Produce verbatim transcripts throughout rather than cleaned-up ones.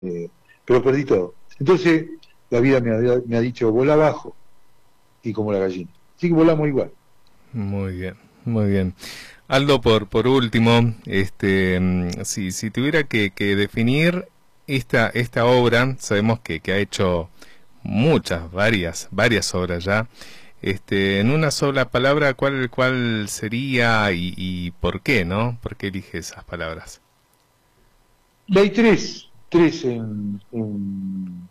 eh, pero perdí todo. Entonces la vida me ha, me ha dicho, volá abajo, y como la gallina. Así que volamos igual. Muy bien, muy bien. Aldo, por por último, este, mm, si si tuviera que, que definir esta esta obra, sabemos que, que ha hecho muchas, varias, varias obras ya. Este, en una sola palabra, ¿cuál cuál sería y, y por qué, no? ¿Por qué elige esas palabras? Y hay tres, tres en, en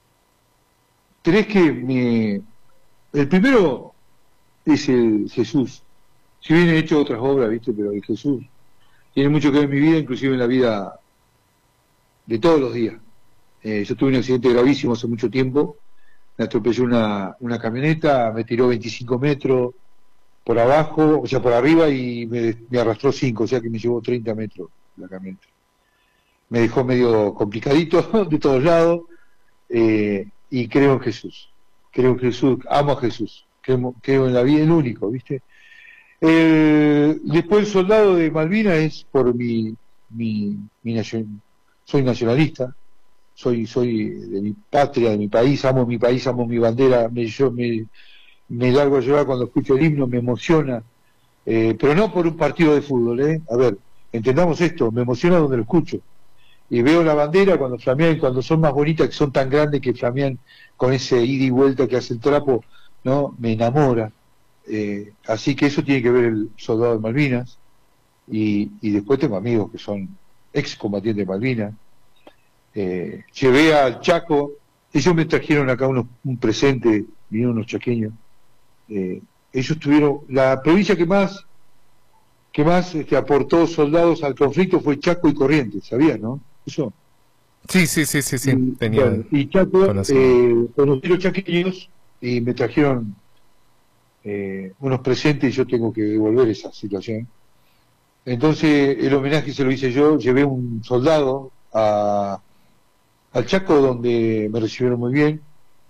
tres que me... El primero es el Jesús. Si bien he hecho otras obras, viste, pero el Jesús tiene mucho que ver en mi vida, inclusive en la vida de todos los días. Eh, yo tuve un accidente gravísimo hace mucho tiempo, me atropelló una, una camioneta, me tiró veinticinco metros por abajo, o sea, por arriba, y me, me arrastró cinco, o sea que me llevó treinta metros la camioneta. Me dejó medio complicadito de todos lados, eh, y creo en Jesús. Creo en Jesús, amo a Jesús, creo, creo en la vida, el único, ¿viste? Eh, después el soldado de Malvinas es por mi, mi, mi nacion, soy nacionalista, soy soy de mi patria, de mi país, amo mi país, amo mi bandera, me, yo me, me largo a llorar cuando escucho el himno, me emociona, eh, pero no por un partido de fútbol, ¿eh? A ver, entendamos esto, me emociona donde lo escucho, y veo la bandera cuando flamean, cuando son más bonitas, que son tan grandes que flamean con ese ida y vuelta que hace el trapo, ¿no? Me enamora. Eh, así que eso tiene que ver el soldado de Malvinas, y, y después tengo amigos que son excombatientes de Malvinas. Eh, llevé al Chaco, ellos me trajeron acá unos, un presente, vinieron unos chaqueños. Eh, ellos tuvieron, la provincia que más que más este, aportó soldados al conflicto fue Chaco y Corrientes, ¿sabías, no? Eso. Sí, sí, sí, sí, sí, Y, tenía bueno, y Chaco, conocimiento. eh, conocí los chaqueños y me trajeron eh, unos presentes, y yo tengo que devolver esa situación. Entonces el homenaje se lo hice yo, llevé un soldado a, al Chaco, donde me recibieron muy bien,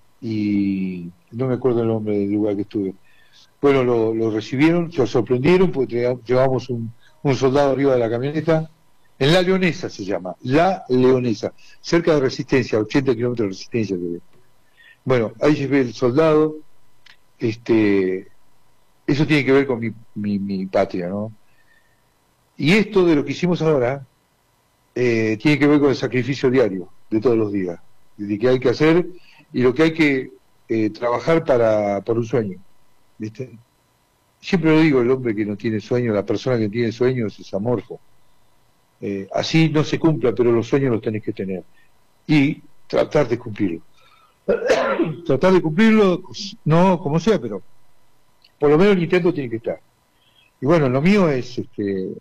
y no me acuerdo el nombre del lugar que estuve. Bueno, lo, lo recibieron, se sorprendieron, porque llevamos un, un soldado arriba de la camioneta, en La Leonesa se llama, La Leonesa, cerca de Resistencia, ochenta kilómetros de Resistencia. Bueno, ahí llevé el soldado, este, eso tiene que ver con mi, mi, mi patria, ¿no? Y esto de lo que hicimos ahora, eh, tiene que ver con el sacrificio diario, de todos los días, de que hay que hacer y lo que hay que eh, trabajar para por un sueño, ¿viste? Siempre lo digo, el hombre que no tiene sueño, la persona que tiene sueños es amorfo. Eh, así no se cumpla, pero los sueños los tenés que tener. Y tratar de cumplirlo. Tratar de cumplirlo, no como sea, pero por lo menos el intento tiene que estar. Y bueno, lo mío es, este,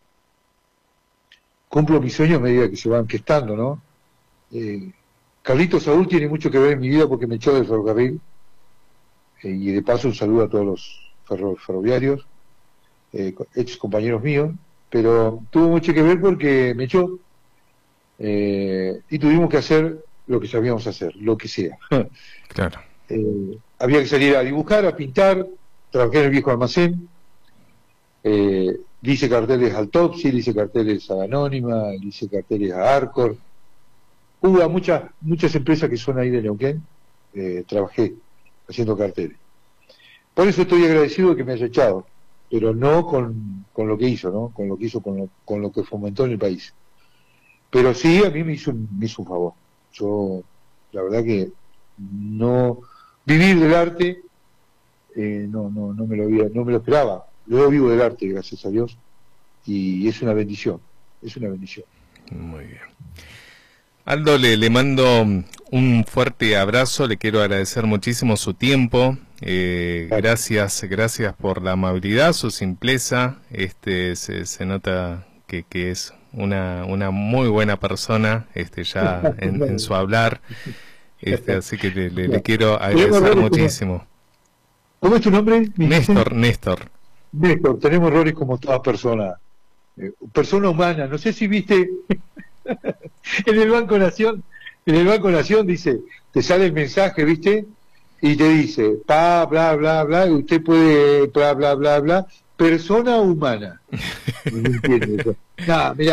cumplo mis sueños a medida que se van gestando, ¿no? Eh, Carlito Saúl tiene mucho que ver en mi vida porque me echó del ferrocarril, eh, y de paso un saludo a todos los ferro, ferroviarios, eh, ex compañeros míos, pero tuvo mucho que ver porque me echó, eh, y tuvimos que hacer lo que sabíamos hacer, lo que sea. Claro. Eh, había que salir a dibujar, a pintar, trabajé en el viejo almacén, eh, le hice carteles al Topsy, le hice carteles a Anónima, le hice carteles a Arcor. Hubo muchas muchas empresas que son ahí de Neuquén, eh, trabajé haciendo carteles. Por eso estoy agradecido de que me haya echado, pero no con, con lo que hizo, ¿no? Con lo que hizo, con lo, con lo que fomentó en el país. Pero sí, a mí me hizo, me hizo un favor. Yo, la verdad que no vivir del arte, eh, no, no, no me lo había, no me lo esperaba. Luego vivo del arte, gracias a Dios, y es una bendición, es una bendición. Muy bien. Aldo, le, le mando un fuerte abrazo, le quiero agradecer muchísimo su tiempo, eh, gracias, gracias por la amabilidad, su simpleza, este, se, se nota que, que es una, una muy buena persona, este, ya en, en su hablar, este, así que le, le, le quiero agradecer muchísimo. ¿Cómo es tu nombre? Néstor, Néstor. Néstor, tenemos errores como todas personas, eh, persona humana, no sé si viste... en el Banco Nación, en el Banco Nación dice, te sale el mensaje, ¿viste? Y te dice, pa, bla, bla, bla, y usted puede, bla, bla, bla, bla, persona humana. No entiendo eso. Nada, mirá,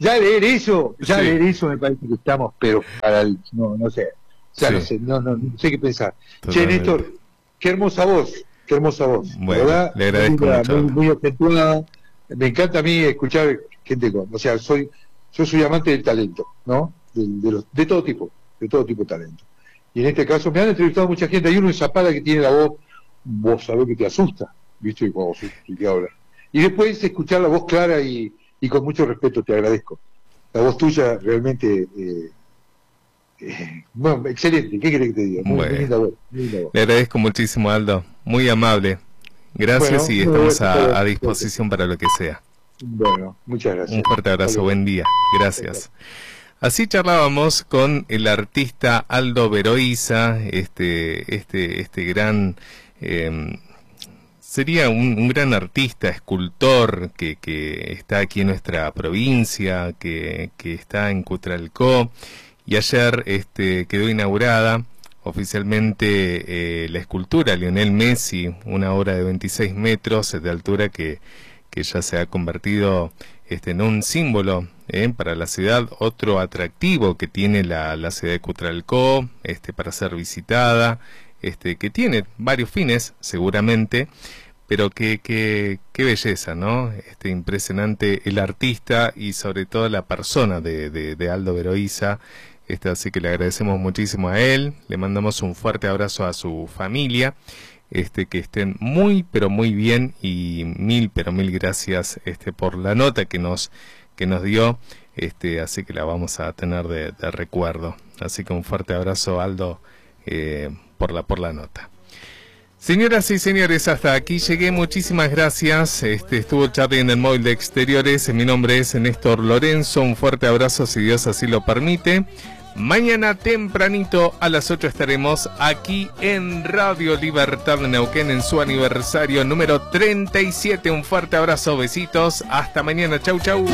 ya leer eso, ya Sí. leer eso me parece que estamos, pero para el, no, no sé, ya Sí. no sé, no, no, no sé qué pensar. Che, Totalmente. Néstor, qué hermosa voz, qué hermosa voz. Bueno, la verdad, le agradezco muy, mucho. muy, muy acentuada. Me encanta a mí escuchar gente con, o sea, soy, yo soy amante del talento, ¿no? De, de, los, de todo tipo, de todo tipo de talento. Y en este caso me han entrevistado mucha gente, hay uno en Zapata que tiene la voz, vos sabés que te asusta, ¿viste? Cuando se te habla. Y después escuchar la voz clara y, y con mucho respeto, te agradezco. La voz tuya realmente, eh, eh, bueno, excelente, ¿qué querés que te diga? Muy, Bueno. muy linda voz, muy linda voz. Le agradezco muchísimo, Aldo. Muy amable. Gracias Bueno, y muy estamos bueno, a, bueno. a disposición para lo que sea. Bueno, muchas gracias. Un fuerte abrazo, Hasta luego. buen día. Gracias. Así charlábamos con el artista Aldo Veroiza, este, este, este gran, eh, sería un, un gran artista, escultor, que, que está aquí en nuestra provincia, que, que está en Cutralcó, y ayer este, quedó inaugurada oficialmente eh, la escultura Lionel Messi, una obra de veintiséis metros de altura que, que ya se ha convertido este, en un símbolo eh, para la ciudad, otro atractivo que tiene la, la ciudad de Cutralcó este, para ser visitada, este, que tiene varios fines seguramente, pero qué que, que belleza, ¿no? Este, impresionante el artista y sobre todo la persona de, de, de Aldo Veroiza. Este, así que le agradecemos muchísimo a él, le mandamos un fuerte abrazo a su familia, este, que estén muy pero muy bien y mil pero mil gracias este, por la nota que nos, que nos dio, este, así que la vamos a tener de, de recuerdo. Así que un fuerte abrazo, Aldo, eh, por la, por la nota. Señoras y señores, hasta aquí llegué, muchísimas gracias. Este, estuvo Charlie en el móvil de exteriores, mi nombre es Néstor Lorenzo, un fuerte abrazo si Dios así lo permite. Mañana tempranito a las ocho estaremos aquí en Radio Libertad de Neuquén en su aniversario número treinta y siete. Un fuerte abrazo, besitos, hasta mañana, chau chau.